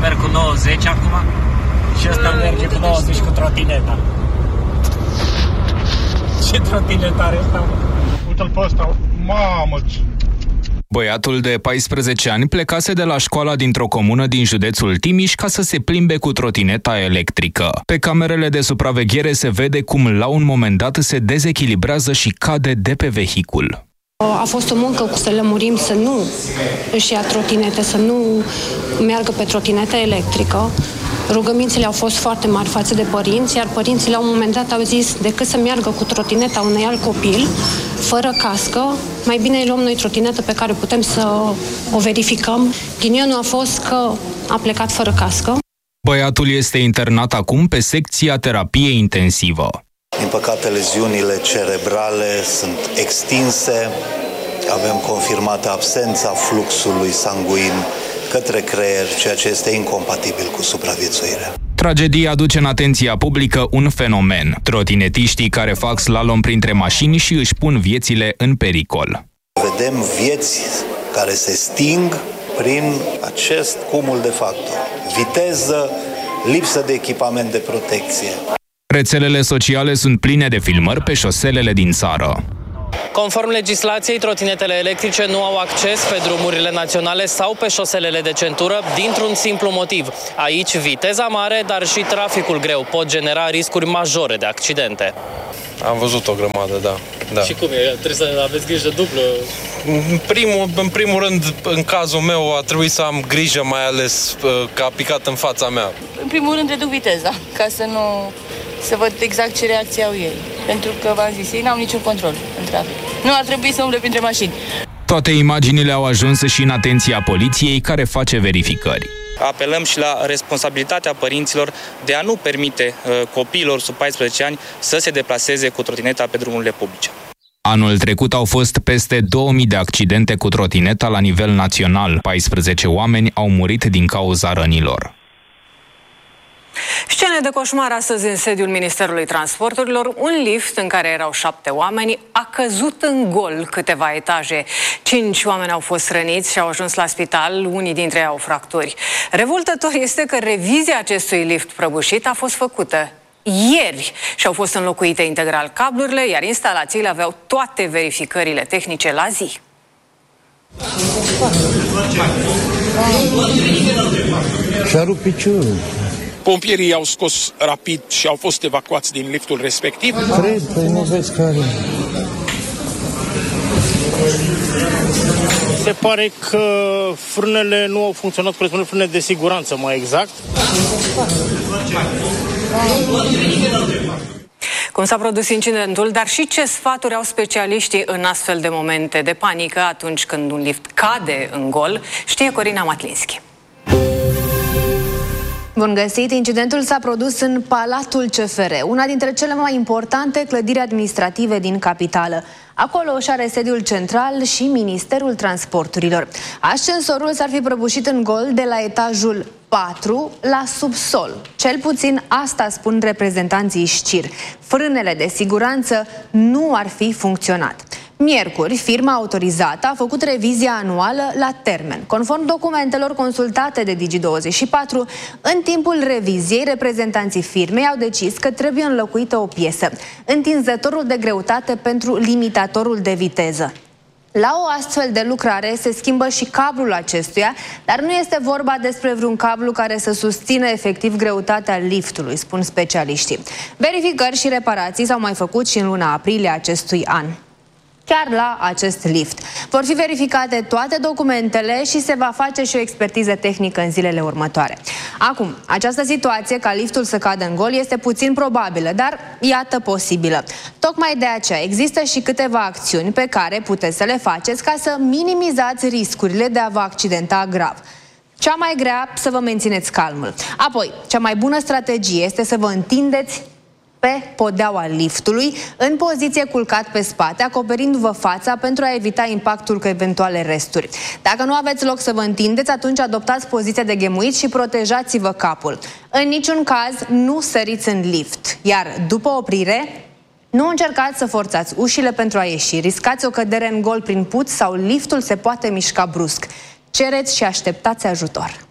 merg cu 90 acum și ăsta merge cu 90 cu trotineta. Ce trotinetă are ăsta? Uite-l pe ăsta, mamă! Băiatul de 14 ani plecase de la școala dintr-o comună din județul Timiș ca să se plimbe cu trotineta electrică. Pe camerele de supraveghere se vede cum la un moment dat se dezechilibrează și cade de pe vehicul. A fost o muncă cu să lămurim să nu își ia trotinete, să nu meargă pe trotinetă electrică. Rugămințele au fost foarte mari față de părinți, iar părinții la un moment dat au zis decât să meargă cu trotineta unui alt copil, fără cască, mai bine îi luăm noi trotinetă pe care putem să o verificăm. Ghinionul a fost că a plecat fără cască. Băiatul este internat acum pe secția terapie intensivă. Din păcate, leziunile cerebrale sunt extinse, avem confirmată absența fluxului sanguin către creier, ceea ce este incompatibil cu supraviețuirea. Tragedia aduce în atenția publică un fenomen: trotinetiștii care fac slalom printre mașini și își pun viețile în pericol. Vedem vieți care se sting prin acest cumul de factori: viteză, lipsă de echipament de protecție. Rețelele sociale sunt pline de filmări pe șoselele din țară. Conform legislației, trotinetele electrice nu au acces pe drumurile naționale sau pe șoselele de centură dintr-un simplu motiv. Aici, viteza mare, dar și traficul greu pot genera riscuri majore de accidente. Am văzut o grămadă, da. Și cum e? Trebuie să aveți grijă dublă? În primul rând, în cazul meu, a trebuit să am grijă, mai ales că a picat în fața mea. În primul rând, reduc viteza, ca să văd exact ce reacție au ei. Pentru că, v-am zis, ei n-au niciun control în trafic. Nu ar trebui să umble printre mașini. Toate imaginile au ajuns și în atenția poliției, care face verificări. Apelăm și la responsabilitatea părinților de a nu permite copiilor sub 14 ani să se deplaseze cu trotineta pe drumurile publice. Anul trecut au fost peste 2000 de accidente cu trotineta la nivel național. 14 oameni au murit din cauza rănilor. Scene de coșmar astăzi în sediul Ministerului Transporturilor. Un lift în care erau 7 oameni a căzut în gol câteva etaje. 5 oameni au fost răniți și au ajuns la spital, unii dintre ei au fracturi. Revoltător este că revizia acestui lift prăbușit a fost făcută ieri și au fost înlocuite integral cablurile, iar instalațiile aveau toate verificările tehnice la zi. Și-a rupt piciorul. Pompierii au scos rapid și au fost evacuați din liftul respectiv. Cred că nu vezi care. Se pare că frânele nu au funcționat corespunzând, frâne de siguranță, mai exact. Cum s-a produs incidentul, dar și ce sfaturi au specialiștii în astfel de momente de panică atunci când un lift cade în gol, știe Corina Matlinski. Bun găsit! Incidentul s-a produs în Palatul CFR, una dintre cele mai importante clădiri administrative din capitală. Acolo își are sediul central și Ministerul Transporturilor. Ascensorul s-ar fi prăbușit în gol de la etajul 4 la subsol. Cel puțin asta spun reprezentanții SCIR. Frânele de siguranță nu ar fi funcționat. Miercuri, firma autorizată a făcut revizia anuală la termen. Conform documentelor consultate de Digi24, în timpul reviziei, reprezentanții firmei au decis că trebuie înlocuită o piesă: întinzătorul de greutate pentru limitatorul de viteză. La o astfel de lucrare se schimbă și cablul acestuia, dar nu este vorba despre vreun cablu care să susțină efectiv greutatea liftului, spun specialiștii. Verificări și reparații s-au mai făcut și în luna aprilie acestui an. Chiar la acest lift vor fi verificate toate documentele și se va face și o expertiză tehnică în zilele următoare. Acum, această situație ca liftul să cadă în gol este puțin probabilă, dar iată posibilă. Tocmai de aceea există și câteva acțiuni pe care puteți să le faceți ca să minimizați riscurile de a vă accidenta grav. Cea mai grea, să vă mențineți calmul. Apoi, cea mai bună strategie este să vă întindeți pe podeaua liftului, în poziție culcat pe spate, acoperindu-vă fața pentru a evita impactul cu eventuale resturi. Dacă nu aveți loc să vă întindeți, atunci adoptați poziția de ghemuit și protejați-vă capul. În niciun caz nu săriți în lift, iar după oprire, nu încercați să forțați ușile pentru a ieși. Riscați o cădere în gol prin puț sau liftul se poate mișca brusc. Cereți și așteptați ajutor.